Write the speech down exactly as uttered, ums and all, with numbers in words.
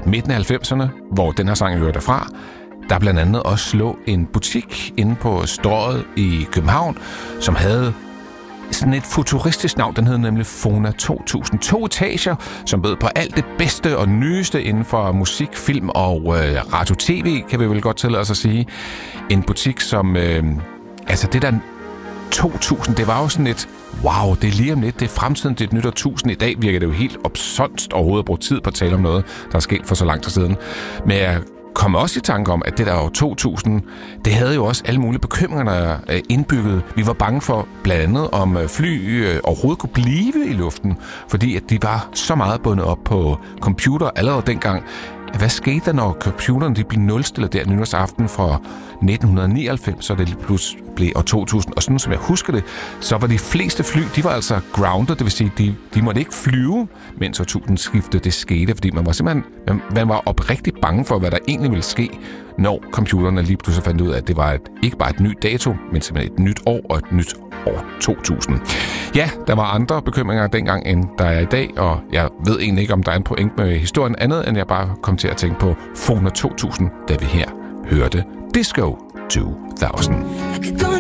midten af halvfemserne, hvor den her sang hører derfra, der blandt andet også lå en butik inde på Strøget i København, som havde sådan et futuristisk navn. Den hed nemlig Fona to tusind. To etager, som bød på alt det bedste og nyeste inden for musik, film og øh, radio-tv, kan vi vel godt tillade os at sige. En butik, som... Øh, altså det der to tusind, det var jo sådan et... Wow, det er lige om lidt, det er fremtiden, det er et nyt årtusind. I dag virker det jo helt absurd overhovedet at bruge tid på at tale om noget, der er sket for så lang tid siden. Men jeg kom også i tanke om, at det der år to tusind, det havde jo også alle mulige bekymringer indbygget. Vi var bange for blandt andet, om fly overhovedet kunne blive i luften, fordi at de var så meget bundet op på computer allerede dengang. Hvad skete der, når computerne de blev nulstillet der nytårsaften fra nitten nioghalvfems, så det lige pludselig blev år to tusind? Og sådan som jeg husker det, så var de fleste fly, de var altså grounded, det vil sige, de, de måtte ikke flyve, mens årtusindskiftet det skete, fordi man var simpelthen man, man var oprigtigt bange for, hvad der egentlig ville ske, når computerne lige pludselig fandt ud af, at det var et, ikke bare et nyt dato, men simpelthen et nyt år og et nyt år to tusind. Ja, der var andre bekymringer dengang, end der er i dag, og jeg ved egentlig ikke, om der er en point med historien andet, end jeg bare kom til at tænke på Fona to tusind, da vi her hørte Disco to tusind.